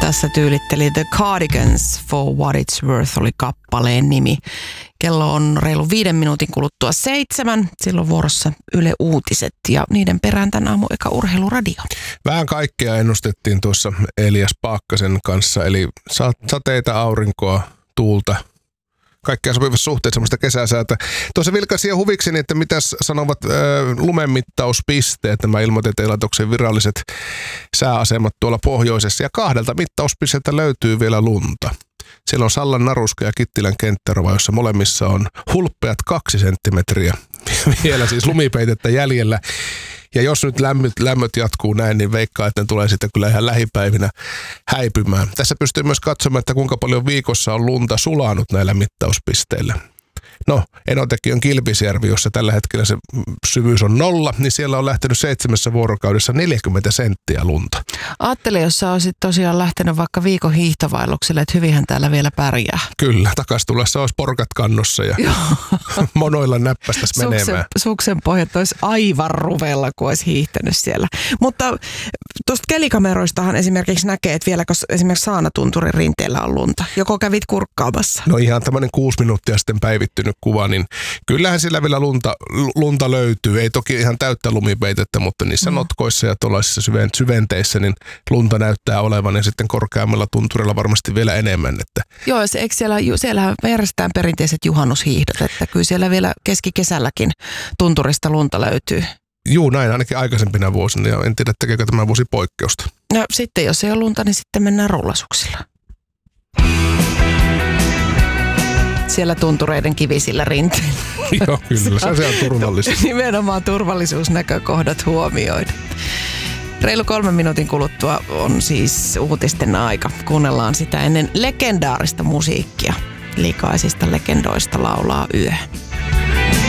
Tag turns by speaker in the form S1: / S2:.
S1: Tässä tyylitteli The Cardigans, For What It's Worth oli kappaleen nimi. Kello on reilu 5 minuutin kuluttua 7. Silloin vuorossa Yle Uutiset ja niiden perään tän aamu eka urheiluradio.
S2: Vähän kaikkea ennustettiin tuossa Elias Paakkasen kanssa, eli sateita, aurinkoa, tuulta. Kaikkea sopivassa suhteessa semmoista kesäsäätä. Tuossa vilkaisin jo huvikseni, että mitäs sanovat lumenmittauspisteet, nämä Ilmatieteen-laitoksen viralliset sääasemat tuolla pohjoisessa. Ja 2 mittauspisteeltä löytyy vielä lunta. Siellä on Sallan Naruska ja Kittilän Kenttärova, jossa molemmissa on hulppeat 2 senttimetriä. Vielä siis lumipeitettä jäljellä. Ja jos nyt lämmöt jatkuu näin, niin veikkaa, että ne tulee sitten kyllä ihan lähipäivinä häipymään. Tässä pystyy myös katsomaan, että kuinka paljon viikossa on lunta sulanut näillä mittauspisteillä. No, Enotekiön Kilpisjärvi, jossa tällä hetkellä se syvyys on 0, niin siellä on lähtenyt 7 vuorokaudessa 40 senttiä lunta.
S1: Ajattele, jos sä olisit tosiaan lähtenyt vaikka viikon hiihtovaellukselle, että hyvinhän täällä vielä pärjää.
S2: Kyllä, takas tullessa olisi porkat kannossa ja monoilla näppästäisi menemään.
S1: Suksen pohjat olisi aivan ruvella, kun olisi hiihtänyt siellä. Mutta tuosta kelikameroistahan esimerkiksi näkee, että vieläkö esimerkiksi Saanatunturin rinteellä on lunta. Joko kävit kurkkaamassa?
S2: No ihan tämmöinen 6 minuuttia sitten päivittynyt kuva, niin kyllähän sillä vielä lunta löytyy. Ei toki ihan täyttä lumipeitettä, mutta niissä notkoissa ja tuollaisissa syventeissä niin lunta näyttää olevan ja sitten korkeammalla tunturilla varmasti vielä enemmän. Että.
S1: Joo, eikö siellähän järjestetään perinteiset juhannushiihdot, että kyllä siellä vielä keskikesälläkin tunturista lunta löytyy.
S2: Juu, näin ainakin aikaisempina vuosina ja en tiedä tekeekö tämä vuosi poikkeusta.
S1: No sitten jos ei ole lunta, niin sitten mennään rullasuksilla. Siellä tuntureiden kivisillä rinteillä.
S2: Joo, kyllä. Se on turvallista.
S1: Nimenomaan turvallisuusnäkökohdat huomioida. Reilu 3 minuutin kuluttua on siis uutisten aika. Kuunnellaan sitä ennen legendaarista musiikkia. Likaisista legendoista laulaa yö.